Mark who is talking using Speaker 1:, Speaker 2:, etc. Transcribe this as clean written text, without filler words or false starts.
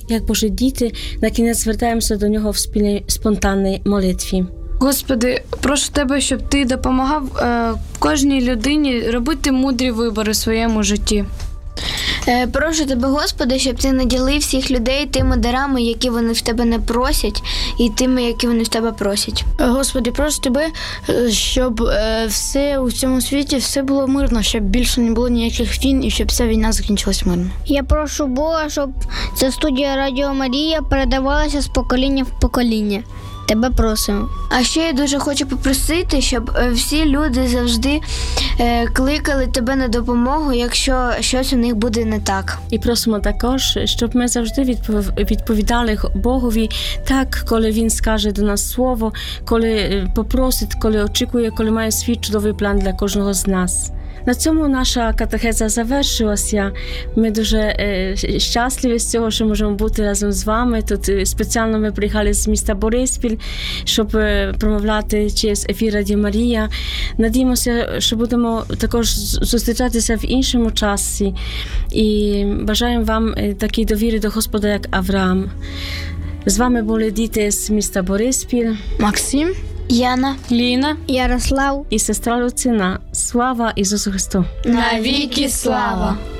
Speaker 1: як Божі діти, на кінець звертаємося до Нього в спільній спонтанній молитві.
Speaker 2: Господи, прошу Тебе, щоб Ти допомагав кожній людині робити мудрі вибори в своєму житті.
Speaker 3: Прошу Тебе, Господи, щоб Ти наділив всіх людей тими дарами, які вони в Тебе не просять, і тими, які вони в Тебе просять.
Speaker 4: Господи, прошу Тебе, щоб все у цьому світі все було мирно, щоб більше не було ніяких війн і щоб вся війна закінчилась мирно.
Speaker 5: Я прошу Бога, щоб ця студія Радіо Марія передавалася з покоління в покоління. Тебе просимо.
Speaker 3: А ще я дуже хочу попросити, щоб всі люди завжди кликали Тебе на допомогу, якщо щось у них буде не так.
Speaker 1: І просимо також, щоб ми завжди відповідали Богові так, коли Він скаже до нас слово, коли попросить, коли очікує, коли має свій чудовий план для кожного з нас. На цьому наша катехеза завершилася. Ми дуже щасливі з цього, що можемо бути разом з вами. Тут спеціально ми приїхали з міста Бориспіль, щоб промовляти через ефір Радіо Марія. Надіємося, що будемо також зустрічатися в іншому часі. І бажаємо вам такої довіри до Господа, як Авраам. З вами були діти з міста Бориспіль.
Speaker 4: Максим,
Speaker 3: Яна,
Speaker 2: Ліна,
Speaker 5: Ярослав.
Speaker 1: І сестра Люцина. Слава Ісусу Христу!
Speaker 2: навіки слава!